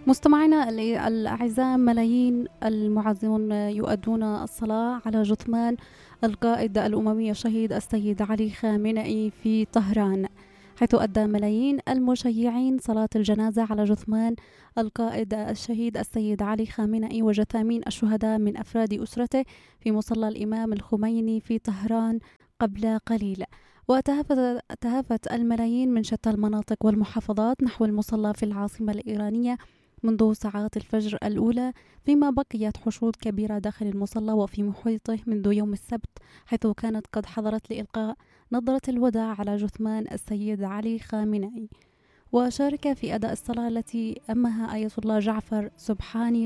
مستمعينا الأعزاء، ملايين المعزون يؤدون الصلاة على جثمان القائد الأممي الشهيد السيد علي خامنئي في طهران، حيث أدى ملايين المشيعين صلاة الجنازة على جثمان القائد الشهيد السيد علي خامنئي وجثامين الشهداء من أفراد أسرته في مصلى الإمام الخميني في طهران قبل قليل. وتهافت الملايين من شتى المناطق والمحافظات نحو المصلى في العاصمة الإيرانية منذ ساعات الفجر الأولى، فيما بقيت حشود كبيرة داخل المصلى وفي محيطه منذ يوم السبت، حيث كانت قد حضرت لإلقاء نظرة الوداع على جثمان السيد علي خامنئي. وشارك في أداء الصلاة التي أمها آية الله جعفر سبحاني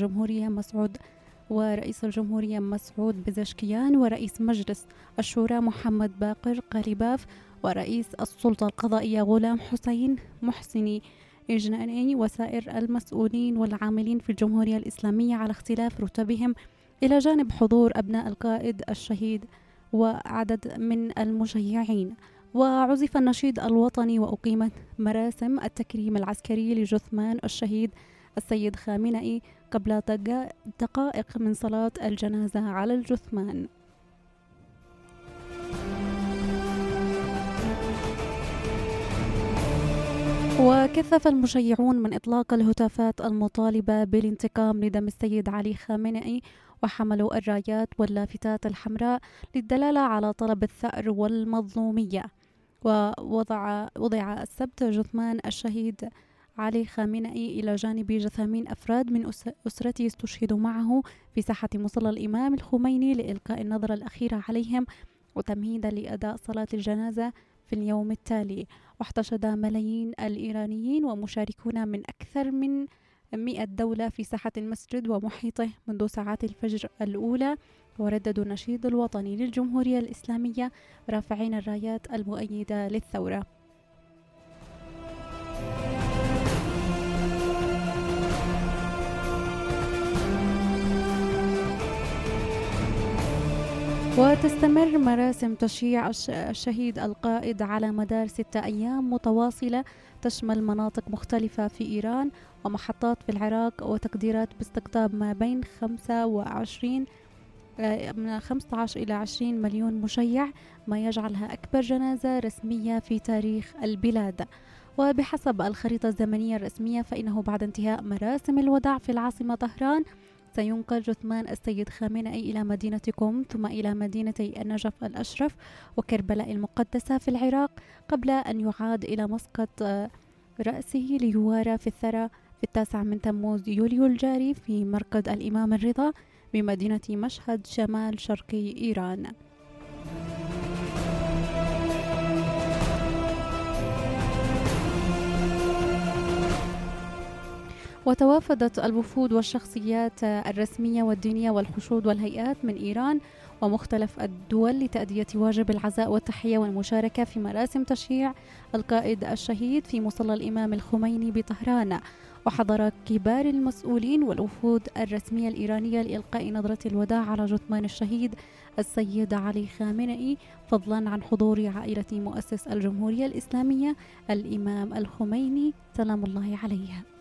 رئيس الجمهورية مسعود بزشكيان، ورئيس مجلس الشورى محمد باقر قليباف، ورئيس السلطة القضائية غلام حسين محسني إجناني، وسائر المسؤولين والعاملين في الجمهورية الإسلامية على اختلاف رتبهم، إلى جانب حضور أبناء القائد الشهيد وعدد من المشيعين. وعزف النشيد الوطني وأقيمت مراسم التكريم العسكري لجثمان الشهيد السيد خامنئي قبل دقائق من صلاة الجنازة على الجثمان. وكثف المشيعون من إطلاق الهتافات المطالبة بالانتقام لدم السيد علي خامنئي، وحملوا الرايات واللافتات الحمراء للدلالة على طلب الثأر والمظلومية. ووضع السبت جثمان الشهيد علي خامنئي إلى جانب جثامين أفراد من أسرته استشهدوا معه في ساحة مصلى الإمام الخميني لإلقاء النظرة الأخيرة عليهم وتمهيدا لأداء صلاة الجنازة في اليوم التالي. واحتشد ملايين الإيرانيين ومشاركون من أكثر من 100 دولة في ساحة المسجد ومحيطه منذ ساعات الفجر الأولى، ورددوا النشيد الوطني للجمهورية الإسلامية رافعين الرايات المؤيدة للثورة. وتستمر مراسم تشييع الشهيد القائد على مدار 6 أيام متواصلة، تشمل مناطق مختلفة في إيران ومحطات في العراق، وتقديرات باستقطاب ما بين 15 إلى 20 مليون مشيع، ما يجعلها أكبر جنازة رسمية في تاريخ البلاد. وبحسب الخريطة الزمنية الرسمية، فإنه بعد انتهاء مراسم الوداع في العاصمة طهران سينقل جثمان السيد خامنئي إلى مدينة قم، ثم إلى مدينتي النجف الأشرف وكربلاء المقدسة في العراق، قبل أن يعاد إلى مسقط رأسه ليوارى في الثرى في 9 من تموز يوليو الجاري في مرقد الإمام الرضا بمدينة مشهد شمال شرقي إيران. وتوافدت الوفود والشخصيات الرسمية والدينية والحشود والهيئات من إيران ومختلف الدول لتأدية واجب العزاء والتحية والمشاركة في مراسم تشييع القائد الشهيد في مصلى الإمام الخميني بطهران. وحضر كبار المسؤولين والوفود الرسمية الإيرانية لإلقاء نظرة الوداع على جثمان الشهيد السيد علي خامنئي، فضلا عن حضور عائلة مؤسس الجمهورية الإسلامية الإمام الخميني سلام الله عليه.